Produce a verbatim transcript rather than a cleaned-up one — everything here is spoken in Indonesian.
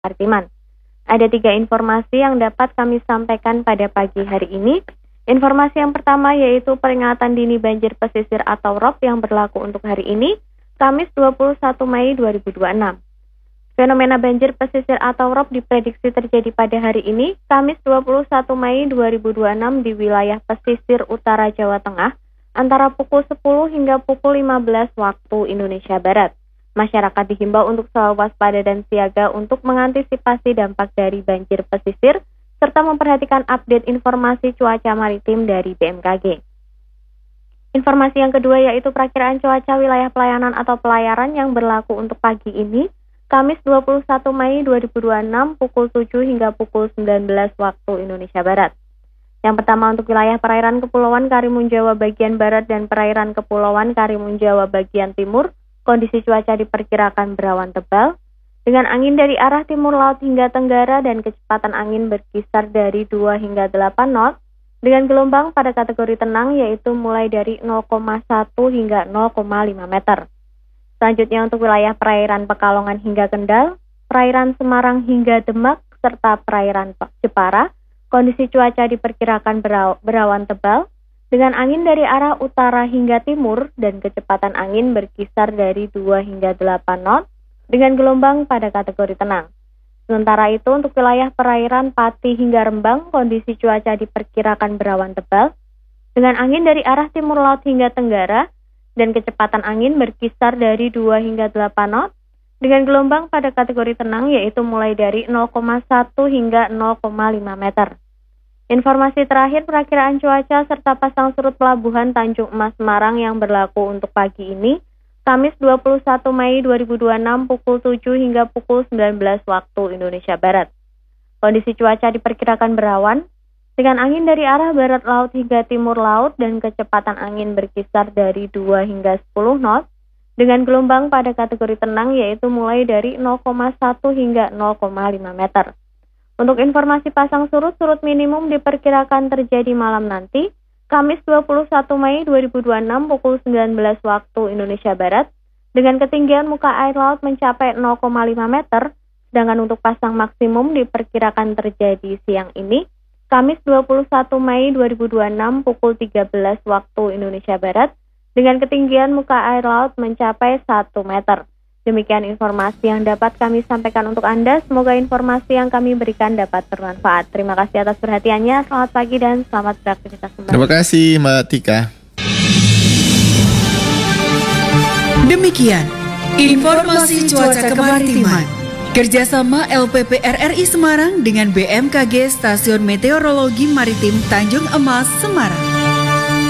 Kemaritiman. Ada tiga informasi yang dapat kami sampaikan pada pagi hari ini. Informasi yang pertama yaitu peringatan dini banjir pesisir atau R O P yang berlaku untuk hari ini, Kamis dua puluh satu Mei dua ribu dua puluh enam. Fenomena banjir pesisir atau R O P diprediksi terjadi pada hari ini, Kamis dua puluh satu Mei dua ribu dua puluh enam di wilayah pesisir utara Jawa Tengah, antara pukul sepuluh hingga pukul lima belas waktu Indonesia Barat. Masyarakat dihimbau untuk selalu waspada dan siaga untuk mengantisipasi dampak dari banjir pesisir, serta memperhatikan update informasi cuaca maritim dari B M K G. Informasi yang kedua yaitu perakiraan cuaca wilayah pelayanan atau pelayaran yang berlaku untuk pagi ini, Kamis dua puluh satu Mei dua ribu dua puluh enam pukul tujuh hingga pukul sembilan belas waktu Indonesia Barat. Yang pertama untuk wilayah perairan Kepulauan Karimun Jawa bagian barat dan perairan Kepulauan Karimun Jawa bagian timur, kondisi cuaca diperkirakan berawan tebal, dengan angin dari arah timur laut hingga tenggara dan kecepatan angin berkisar dari dua hingga delapan knot, dengan gelombang pada kategori tenang yaitu mulai dari nol koma satu hingga nol koma lima meter. Selanjutnya untuk wilayah perairan Pekalongan hingga Kendal, perairan Semarang hingga Demak, serta perairan Jepara, kondisi cuaca diperkirakan berawan tebal, dengan angin dari arah utara hingga timur dan kecepatan angin berkisar dari dua hingga delapan knot dengan gelombang pada kategori tenang. Sementara itu untuk wilayah perairan Pati hingga Rembang, kondisi cuaca diperkirakan berawan tebal dengan angin dari arah timur laut hingga tenggara dan kecepatan angin berkisar dari dua hingga delapan knot dengan gelombang pada kategori tenang yaitu mulai dari nol koma satu hingga nol koma lima meter. Informasi terakhir perakiraan cuaca serta pasang surut pelabuhan Tanjung Emas Semarang yang berlaku untuk pagi ini, Kamis dua puluh satu Mei dua ribu dua puluh enam pukul tujuh hingga pukul sembilan belas waktu Indonesia Barat. Kondisi cuaca diperkirakan berawan, dengan angin dari arah barat laut hingga timur laut dan kecepatan angin berkisar dari dua hingga sepuluh knot, dengan gelombang pada kategori tenang yaitu mulai dari nol koma satu hingga nol koma lima meter. Untuk informasi pasang surut, surut minimum diperkirakan terjadi malam nanti, Kamis dua puluh satu Mei dua ribu dua puluh enam pukul sembilan belas waktu Indonesia Barat, dengan ketinggian muka air laut mencapai nol koma lima meter, sedangkan untuk pasang maksimum diperkirakan terjadi siang ini, Kamis dua puluh satu Mei dua ribu dua puluh enam pukul tiga belas waktu Indonesia Barat, dengan ketinggian muka air laut mencapai satu meter. Demikian informasi yang dapat kami sampaikan untuk Anda. Semoga informasi yang kami berikan dapat bermanfaat. Terima kasih atas perhatiannya. Selamat pagi dan selamat beraktivitas kembali. Terima kasih Mbak Tika. Demikian informasi cuaca kemaritiman. Kerjasama L P P R R I Semarang dengan B M K G Stasiun Meteorologi Maritim Tanjung Emas Semarang.